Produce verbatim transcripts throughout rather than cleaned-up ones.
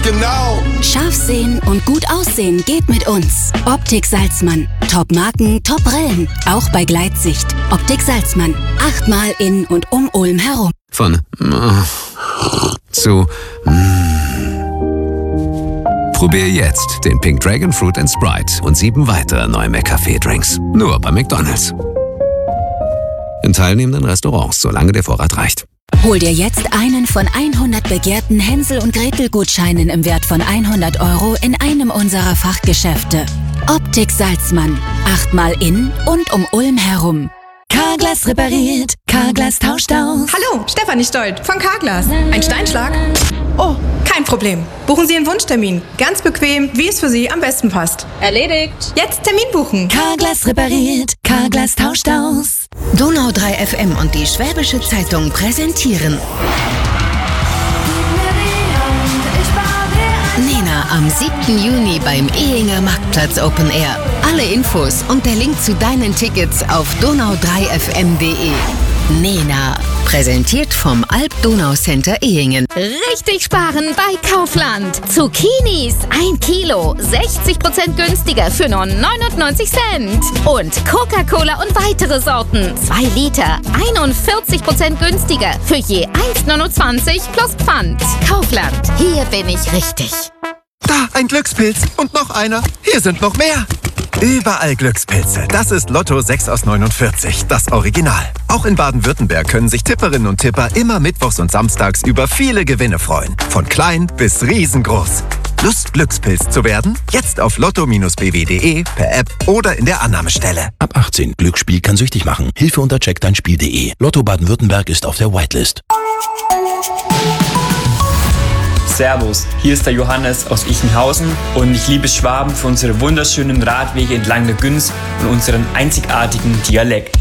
genau. Scharf sehen und gut aussehen geht mit uns. Optik Salzmann. Top-Marken, Top-Brillen. Auch bei Gleitsicht. Optik Salzmann. Achtmal in und um Ulm herum. Von äh, zu mm. Probier jetzt den Pink Dragon Fruit and Sprite und sieben weitere neue McCafé-Drinks. Nur bei McDonald's. In teilnehmenden Restaurants, solange der Vorrat reicht. Hol dir jetzt einen von hundert begehrten Hänsel- und Gretel-Gutscheinen im Wert von hundert Euro in einem unserer Fachgeschäfte. Optik Salzmann. Achtmal in und um Ulm herum. Carglass repariert, Carglass tauscht aus. Hallo, Stefanie Stolt von Carglass. Ein Steinschlag? Oh, kein Problem. Buchen Sie einen Wunschtermin. Ganz bequem, wie es für Sie am besten passt. Erledigt. Jetzt Termin buchen. Carglass repariert, Carglass tauscht aus. Donau drei F M und die Schwäbische Zeitung präsentieren Nena am siebten Juni beim Ehinger Marktplatz Open Air. Alle Infos und der Link zu deinen Tickets auf donau drei f m punkt de. Nena, präsentiert vom Alp-Donau-Center Ehingen. Richtig sparen bei Kaufland. Zucchinis, ein Kilo, sechzig Prozent günstiger für nur neunundneunzig Cent. Und Coca-Cola und weitere Sorten, zwei Liter, einundvierzig Prozent günstiger für je eins neunundzwanzig plus Pfand. Kaufland, hier bin ich richtig. Da, ein Glückspilz und noch einer. Hier sind noch mehr. Überall Glückspilze. Das ist Lotto sechs aus neunundvierzig, das Original. Auch in Baden-Württemberg können sich Tipperinnen und Tipper immer mittwochs und samstags über viele Gewinne freuen. Von klein bis riesengroß. Lust, Glückspilz zu werden? Jetzt auf lotto b w punkt de, per App oder in der Annahmestelle. Ab achtzehn. Glücksspiel kann süchtig machen. Hilfe unter check dein spiel punkt de. Lotto Baden-Württemberg ist auf der Whitelist. Servus, hier ist der Johannes aus Ichenhausen und ich liebe Schwaben für unsere wunderschönen Radwege entlang der Günz und unseren einzigartigen Dialekt.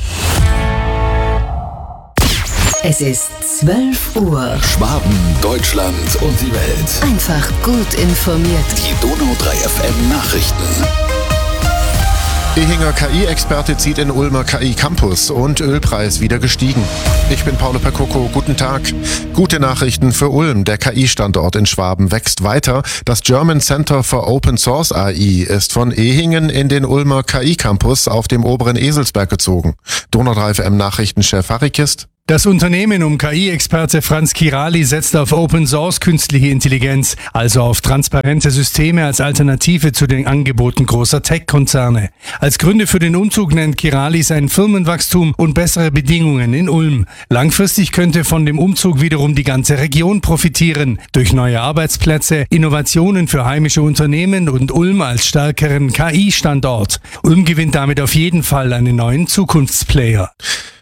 Es ist zwölf Uhr. Schwaben, Deutschland und die Welt. Einfach gut informiert. Die Donau drei F M Nachrichten. Ehinger K I-Experte zieht in Ulmer K I-Campus und Ölpreis wieder gestiegen. Ich bin Paolo Percoco, guten Tag. Gute Nachrichten für Ulm. Der K I-Standort in Schwaben wächst weiter. Das German Center for Open Source A I ist von Ehingen in den Ulmer K I-Campus auf dem oberen Eselsberg gezogen. Donau drei F M Nachrichtenchef Harry Kist. Das Unternehmen um K I-Experte Franz Kirali setzt auf Open Source künstliche Intelligenz, also auf transparente Systeme als Alternative zu den Angeboten großer Tech-Konzerne. Als Gründe für den Umzug nennt Kirali sein Firmenwachstum und bessere Bedingungen in Ulm. Langfristig könnte von dem Umzug wiederum die ganze Region profitieren, durch neue Arbeitsplätze, Innovationen für heimische Unternehmen und Ulm als stärkeren K I-Standort. Ulm gewinnt damit auf jeden Fall einen neuen Zukunftsplayer.